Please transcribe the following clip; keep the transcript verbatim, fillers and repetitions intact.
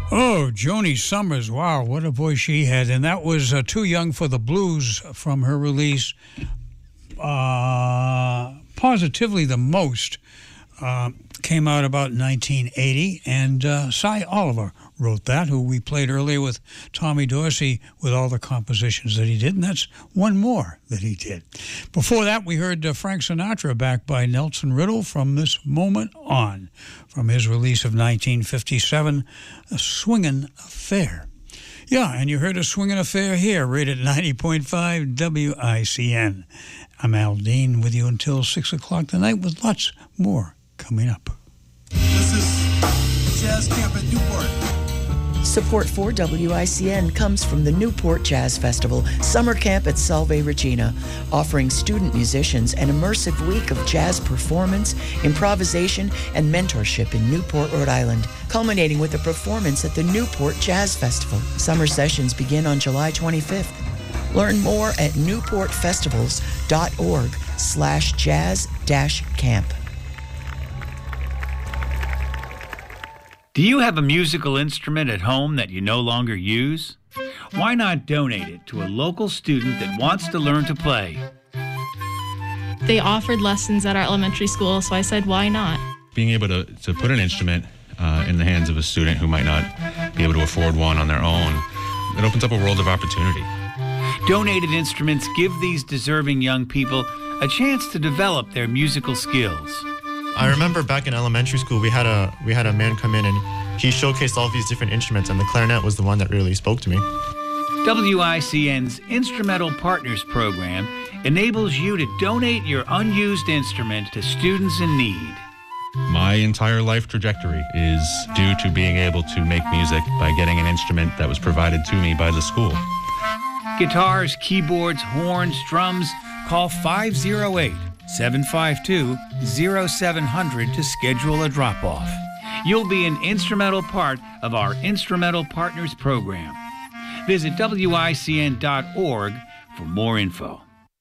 Oh, Joni Summers. Wow, what a voice she had. And that was uh, Too Young for the Blues from her release, uh, Positively the Most. Uh, came out about nineteen eighty, and uh, Cy Oliver wrote that, who we played earlier with Tommy Dorsey with all the compositions that he did, and that's one more that he did. Before that, we heard uh, Frank Sinatra, backed by Nelson Riddle, from This Moment On, from his release of nineteen fifty-seven, A Swingin' Affair. Yeah, and you heard A Swingin' Affair here, rated ninety point five W I C N. I'm Al Dean with you until six o'clock tonight with lots more coming up. This is Jazz Camp at Newport. Support for W I C N comes from the Newport Jazz Festival Summer Camp at Salve Regina, offering student musicians an immersive week of jazz performance, improvisation, and mentorship in Newport, Rhode Island, culminating with a performance at the Newport Jazz Festival. Summer sessions begin on July twenty-fifth. Learn more at newportfestivals.org slash jazz dash camp. Do you have a musical instrument at home that you no longer use? Why not donate it to a local student that wants to learn to play? They offered lessons at our elementary school, so I said, why not? Being able to, to put an instrument uh, in the hands of a student who might not be able to afford one on their own, it opens up a world of opportunity. Donated instruments give these deserving young people a chance to develop their musical skills. I remember back in elementary school, we had a we had a man come in and he showcased all these different instruments, and the clarinet was the one that really spoke to me. W I C N's Instrumental Partners Program enables you to donate your unused instrument to students in need. My entire life trajectory is due to being able to make music by getting an instrument that was provided to me by the school. Guitars, keyboards, horns, drums, call five oh eight, seven five two, oh seven hundred to schedule a drop-off. You'll be an instrumental part of our Instrumental Partners Program. Visit W I C N dot org for more info.